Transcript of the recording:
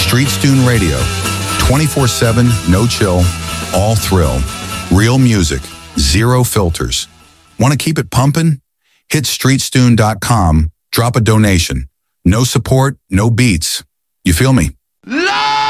Street Stune Radio. 24/7, no chill, all thrill. Real music, zero filters. Want to keep it pumping? Hit streetstune.com, drop a donation. No support, no beats. You feel me?